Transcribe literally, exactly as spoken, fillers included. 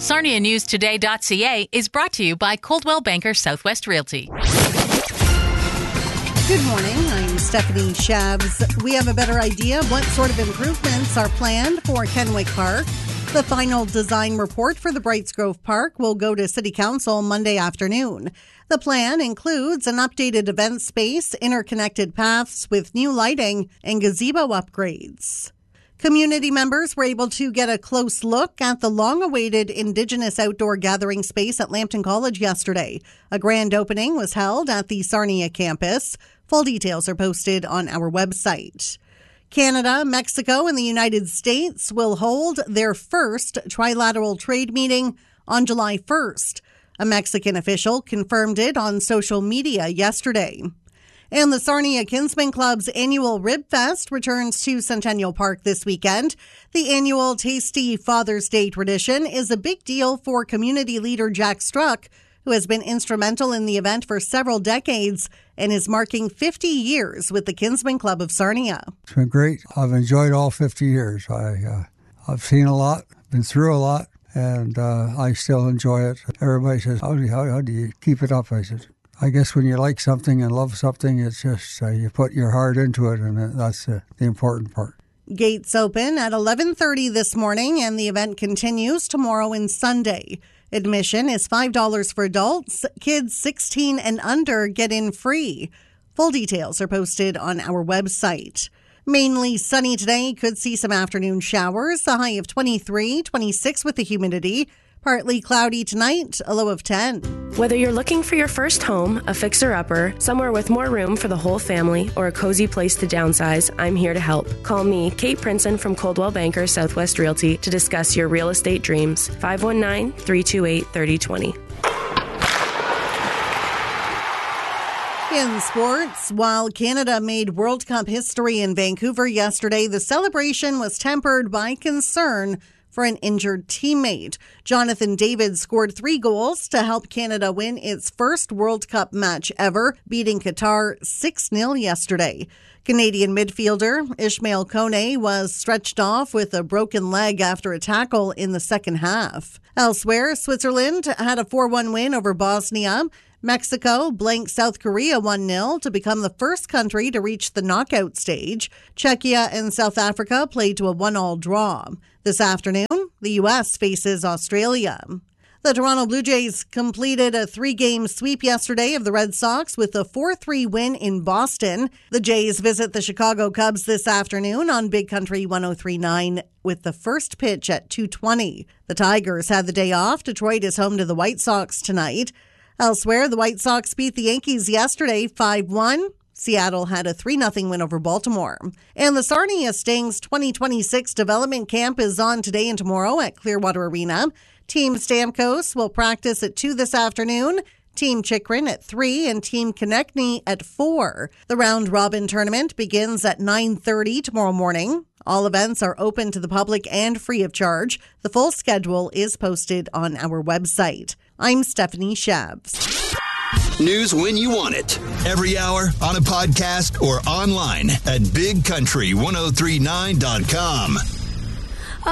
Sarnia News Today dot C A is brought to you by Coldwell Banker Southwest Realty. Good morning. I'm Stephanie Shabs. We have a better idea of what sort of improvements are planned for Kenwick Park. The final design report for the Brights Grove Park will go to City Council Monday afternoon. The plan includes an updated event space, interconnected paths with new lighting, and gazebo upgrades. Community members were able to get a close look at the long-awaited Indigenous outdoor gathering space at Lambton College yesterday. A grand opening was held at the Sarnia campus. Full details are posted on our website. Canada, Mexico, and the United States will hold their first trilateral trade meeting on July first. A Mexican official confirmed it on social media yesterday. And the Sarnia Kinsman Club's annual Rib Fest returns to Centennial Park this weekend. The annual Tasty Father's Day tradition is a big deal for community leader Jack Struck, who has been instrumental in the event for several decades and is marking fifty years with the Kinsman Club of Sarnia. It's been great. I've enjoyed all fifty years. I, uh, I've seen a lot, been through a lot, and uh, I still enjoy it. Everybody says, how do, you, how, how do you keep it up? I said, I guess when you like something and love something, it's just uh, you put your heart into it, and that's uh, the important part. Gates open at eleven thirty this morning, and the event continues tomorrow and Sunday. Admission is five dollars for adults. Kids sixteen and under get in free. Full details are posted on our website. Mainly sunny today. Could see some afternoon showers. A high of twenty-three, twenty-six with the humidity. Partly cloudy tonight, a low of ten. Whether you're looking for your first home, a fixer-upper, somewhere with more room for the whole family, or a cozy place to downsize, I'm here to help. Call me, Kate Princeton from Coldwell Banker Southwest Realty, to discuss your real estate dreams. five one nine, three two eight, three oh two oh. In sports, while Canada made World Cup history in Vancouver yesterday, the celebration was tempered by concern for an injured teammate. Jonathan David scored three goals to help Canada win its first World Cup match ever, beating Qatar six nil yesterday. Canadian midfielder Ishmael Kone was stretched off with a broken leg after a tackle in the second half. Elsewhere, Switzerland had a four one win over Bosnia. Mexico blanked South Korea one nil to become the first country to reach the knockout stage. Czechia and South Africa played to a one all draw. This afternoon, the U S faces Australia. The Toronto Blue Jays completed a three-game sweep yesterday of the Red Sox with a four three win in Boston. The Jays visit the Chicago Cubs this afternoon on Big Country one oh three point nine with the first pitch at two twenty. The Tigers had the day off. Detroit is home to the White Sox tonight. Elsewhere, the White Sox beat the Yankees yesterday five one. Seattle had a three nothing win over Baltimore. And the Sarnia Stings twenty twenty-six development camp is on today and tomorrow at Clearwater Arena. Team Stamkos will practice at two this afternoon, Team Chikrin at three, and Team Konechny at four. The round-robin tournament begins at nine thirty tomorrow morning. All events are open to the public and free of charge. The full schedule is posted on our website. I'm Stephanie Shabs. News when you want it. Every hour, on a podcast, or online at big country ten thirty-nine dot com.